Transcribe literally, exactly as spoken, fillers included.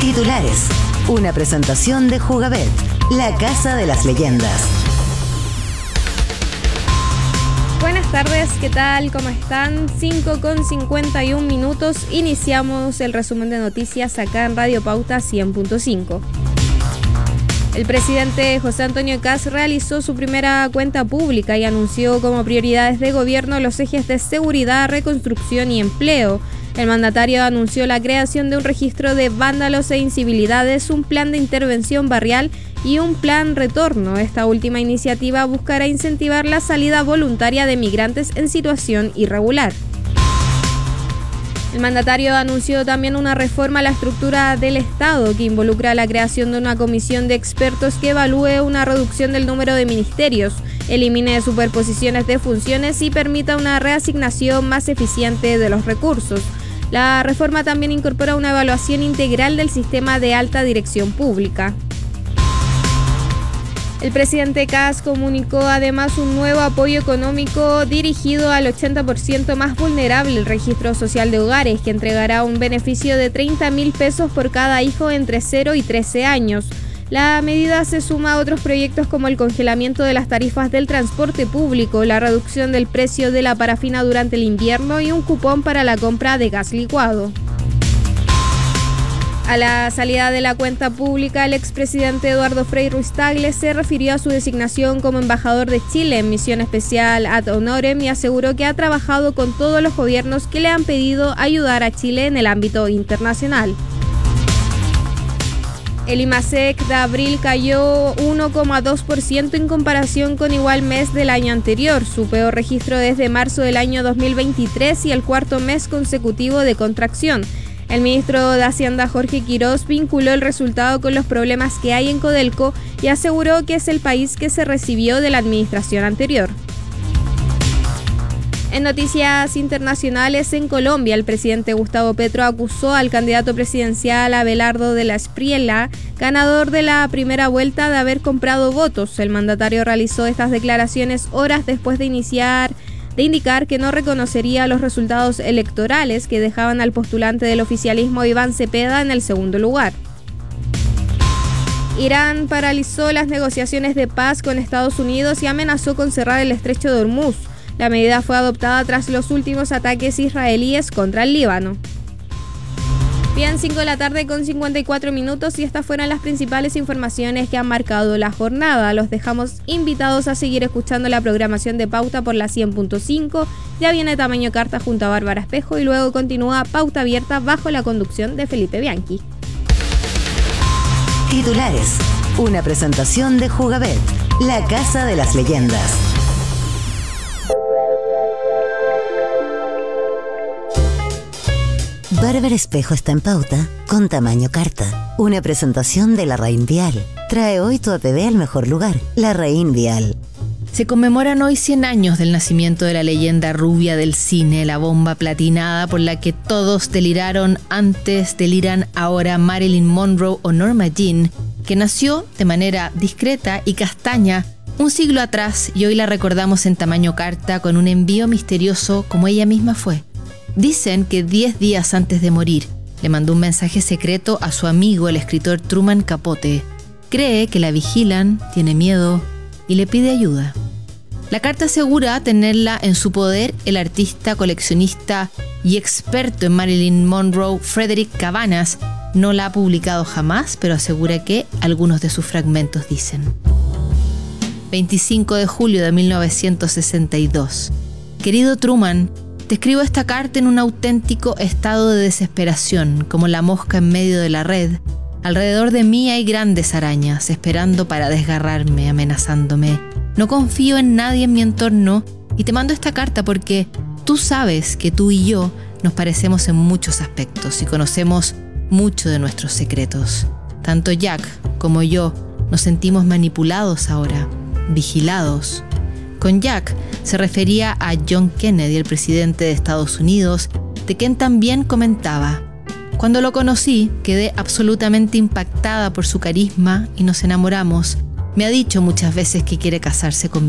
Titulares. Una presentación de Jugabet, la casa de las leyendas. Buenas tardes, ¿qué tal? ¿Cómo están? cinco con cincuenta y un minutos. Iniciamos el resumen de noticias acá en Radio Pauta cien punto cinco. El presidente José Antonio Kast realizó su primera cuenta pública y anunció como prioridades de gobierno los ejes de seguridad, reconstrucción y empleo. El mandatario anunció la creación de un registro de vándalos e incivilidades, un plan de intervención barrial y un plan retorno. Esta última iniciativa buscará incentivar la salida voluntaria de migrantes en situación irregular. El mandatario anunció también una reforma a la estructura del Estado que involucra la creación de una comisión de expertos que evalúe una reducción del número de ministerios, elimine superposiciones de funciones y permita una reasignación más eficiente de los recursos. La reforma también incorpora una evaluación integral del sistema de alta dirección pública. El presidente Kast comunicó además un nuevo apoyo económico dirigido al ochenta por ciento más vulnerable, el Registro Social de Hogares, que entregará un beneficio de treinta mil pesos por cada hijo entre cero y trece años. La medida se suma a otros proyectos como el congelamiento de las tarifas del transporte público, la reducción del precio de la parafina durante el invierno y un cupón para la compra de gas licuado. A la salida de la cuenta pública, el expresidente Eduardo Frei Ruiz-Tagle se refirió a su designación como embajador de Chile en misión especial ad honorem y aseguró que ha trabajado con todos los gobiernos que le han pedido ayudar a Chile en el ámbito internacional. El IMASEC de abril cayó uno coma dos por ciento en comparación con igual mes del año anterior, su peor registro desde marzo del año dos mil veintitrés y el cuarto mes consecutivo de contracción. El ministro de Hacienda, Jorge Quirós, vinculó el resultado con los problemas que hay en Codelco y aseguró que es el país que se recibió de la administración anterior. En noticias internacionales, en Colombia, el presidente Gustavo Petro acusó al candidato presidencial Abelardo de la Espriella, ganador de la primera vuelta, de haber comprado votos. El mandatario realizó estas declaraciones horas después de iniciar de indicar que no reconocería los resultados electorales que dejaban al postulante del oficialismo Iván Cepeda en el segundo lugar. Irán paralizó las negociaciones de paz con Estados Unidos y amenazó con cerrar el estrecho de Hormuz. La medida fue adoptada tras los últimos ataques israelíes contra el Líbano. Bien, cinco de la tarde con cincuenta y cuatro minutos y estas fueron las principales informaciones que han marcado la jornada. Los dejamos invitados a seguir escuchando la programación de Pauta por la cien punto cinco. Ya viene Tamaño Carta junto a Bárbara Espejo y luego continúa Pauta Abierta bajo la conducción de Felipe Bianchi. Titulares. Una presentación de Jugabet, la casa de las leyendas. Bárbara Espejo está en Pauta con Tamaño Carta. Una presentación de Larraín Vial. Trae hoy tu A P B al mejor lugar, Larraín Vial. Se conmemoran hoy cien años del nacimiento de la leyenda rubia del cine, la bomba platinada por la que todos deliraron antes, deliran ahora Marilyn Monroe o Norma Jean, que nació de manera discreta y castaña un siglo atrás y hoy la recordamos en Tamaño Carta con un envío misterioso como ella misma fue. Dicen que diez días antes de morir, le mandó un mensaje secreto a su amigo, el escritor Truman Capote. Cree que la vigilan, tiene miedo y le pide ayuda. La carta asegura tenerla en su poder el artista, coleccionista y experto en Marilyn Monroe, Frederick Cabanas. No la ha publicado jamás, pero asegura que algunos de sus fragmentos dicen. veinticinco de julio de mil novecientos sesenta y dos. Querido Truman, te escribo esta carta en un auténtico estado de desesperación, como la mosca en medio de la red. Alrededor de mí hay grandes arañas, esperando para desgarrarme, amenazándome. No confío en nadie en mi entorno y te mando esta carta porque tú sabes que tú y yo nos parecemos en muchos aspectos y conocemos mucho de nuestros secretos. Tanto Jack como yo nos sentimos manipulados ahora, vigilados. Con Jack se refería a John Kennedy, el presidente de Estados Unidos, de quien también comentaba: cuando lo conocí, quedé absolutamente impactada por su carisma y nos enamoramos. Me ha dicho muchas veces que quiere casarse conmigo.